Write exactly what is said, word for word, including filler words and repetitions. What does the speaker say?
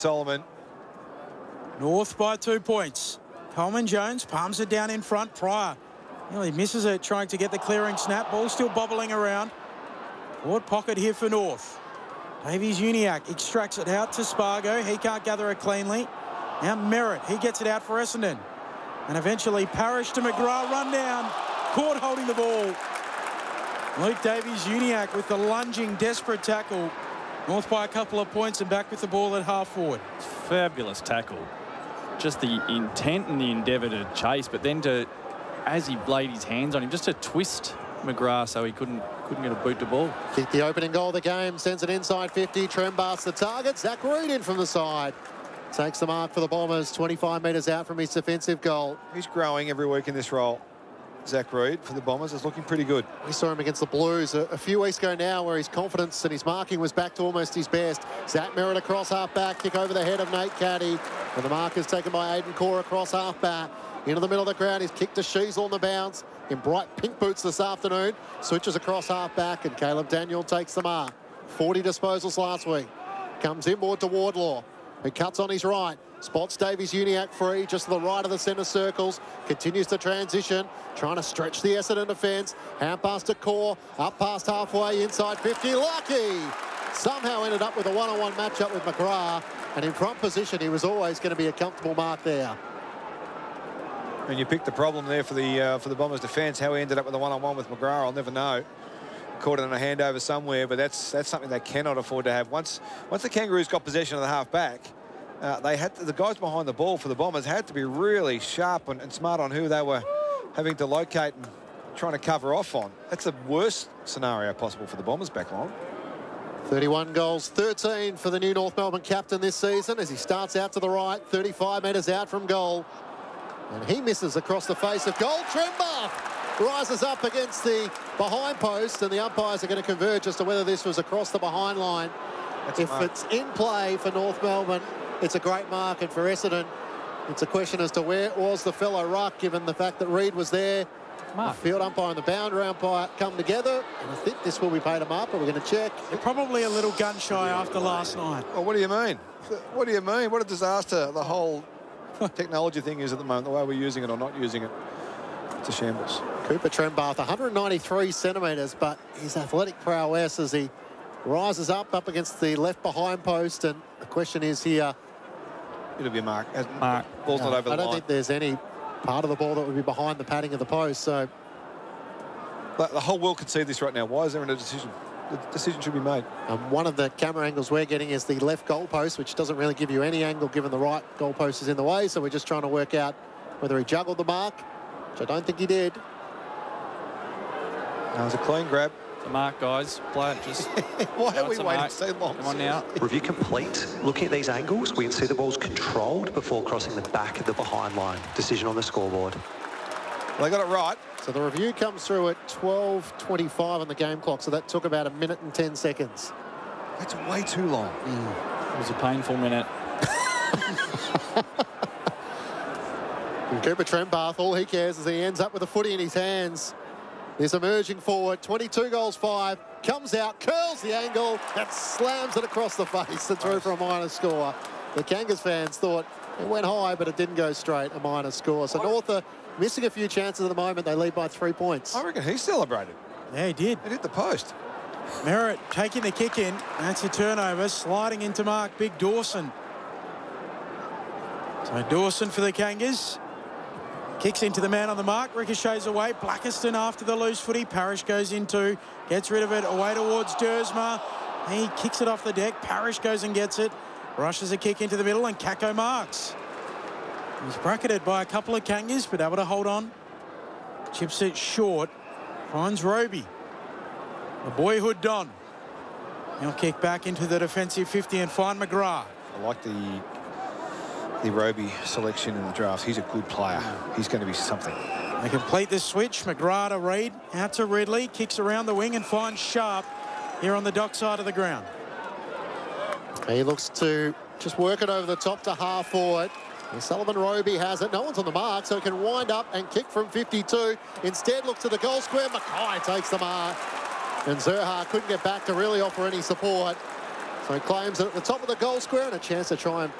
Solomon. North by two points. Coleman Jones palms it down in front. Pryor nearly misses it, trying to get the clearing snap. Ball still bobbling around. Forward pocket here for North. Davies Uniacke extracts it out to Spargo. He can't gather it cleanly. Now Merritt, he gets it out for Essendon. And eventually Parrish to McGrath, run down. Caught holding the ball. Luke Davies Uniacke with the lunging, desperate tackle. North by a couple of points and back with the ball at half forward. Fabulous tackle. Just the intent and the endeavour to chase, but then to, as he laid his hands on him, just to twist McGrath so he couldn't couldn't get a boot to ball. Kick the opening goal of the game, sends it inside fifty. Trembath's the target. Zach Reid in from the side. Takes the mark for the Bombers, twenty-five metres out from his defensive goal. He's growing every week in this role. Zach Reid for the Bombers is looking pretty good. We saw him against the Blues a, a few weeks ago now, where his confidence and his marking was back to almost his best. Zach Merritt across half-back, kick over the head of Nate Caddy. And the mark is taken by Aiden Core across half-back. Into the middle of the ground, he's kicked to Sheasel on the bounce. In bright pink boots this afternoon. Switches across half-back, and Caleb Daniel takes the mark. forty disposals last week. Comes inboard to Wardlaw, who cuts on his right. Spots Davies Uniacke free, just to the right of the centre circles. Continues to transition, trying to stretch the Essendon defence. Hand pass to Core, up past halfway, inside fifty. Lucky! Somehow ended up with a one-on-one matchup with McGrath. And in front position, he was always going to be a comfortable mark there. And you picked the problem there for the uh, for the Bombers' defence. How he ended up with a one-on-one with McGrath, I'll never know. Caught it on a handover somewhere, but that's that's something they cannot afford to have. Once once the Kangaroos got possession of the half-back, Uh, they had to, the guys behind the ball for the Bombers had to be really sharp and, and smart on who they were having to locate and trying to cover off on. That's the worst scenario possible for the Bombers back line. thirty-one goals, thirteen for the new North Melbourne captain this season as he starts out to the right, thirty-five metres out from goal. And he misses across the face of goal. Trembath rises up against the behind post, and the umpires are going to converge as to whether this was across the behind line. That's if it's in play for North Melbourne, it's a great mark, and for Essendon, it's a question as to where was the fellow ruck, given the fact that Reid was there. Mark. The field umpire and the boundary umpire come together, and I think this will be paid a mark, but we're going to check. They're probably a little gun shy after last night. Well, what do you mean? What do you mean? What a disaster the whole technology thing is at the moment, the way we're using it or not using it. It's a shambles. Cooper Trembath, one hundred ninety-three centimetres, but his athletic prowess as he rises up, up against the left behind post, and the question is here. It'll be a mark. Mark. Ball's no, not over the I don't line. think there's any part of the ball that would be behind the padding of the post, so. But the whole world could see this right now. Why is there a decision? The decision should be made. Um, one of the camera angles we're getting is the left goalpost, which doesn't really give you any angle given the right goalpost is in the way, so we're just trying to work out whether he juggled the mark, which I don't think he did. That was a clean grab. The mark, guys. Play it. Just. Why are we waiting mark. so long? Come on now. Review complete. Looking at these angles, we can see the ball's controlled before crossing the back of the behind line. Decision on the scoreboard. They got it right. So the review comes through at twelve twenty-five on the game clock, so that took about a minute and ten seconds. That's way too long. Mm. It was a painful minute. And Cooper Trembath, all he cares is he ends up with a footy in his hands. He's emerging forward, twenty-two goals, five, comes out, curls the angle, and slams it across the face and through for a minus score. The Kangas fans thought it went high, but it didn't go straight, a minus score. So North are missing a few chances at the moment. They lead by three points. I reckon he celebrated. Yeah, he did. It hit the post. Merritt taking the kick in. That's a turnover. Sliding into mark, Big Dawson. So Dawson for the Kangas. Kicks into the man on the mark. Ricochets away. Blackiston after the loose footy. Parrish goes into. Gets rid of it. Away towards Dersma. He kicks it off the deck. Parrish goes and gets it. Rushes a kick into the middle, and Kako marks. He's bracketed by a couple of Kangas, but able to hold on. Chips it short. Finds Roby. The boyhood Don. He'll kick back into the defensive fifty and find McGrath. I like the the Roby selection in the draft. He's a good player. He's going to be something. They complete the switch. McGrath to Reid. Out to Ridley. Kicks around the wing and finds Sharp here on the dock side of the ground. He looks to just work it over the top to half forward. And Sullivan Roby has it. No one's on the mark, so he can wind up and kick from fifty-two. Instead, looks to the goal square. Mackay takes the mark. And Zerha couldn't get back to really offer any support. So he claims it at the top of the goal square and a chance to try and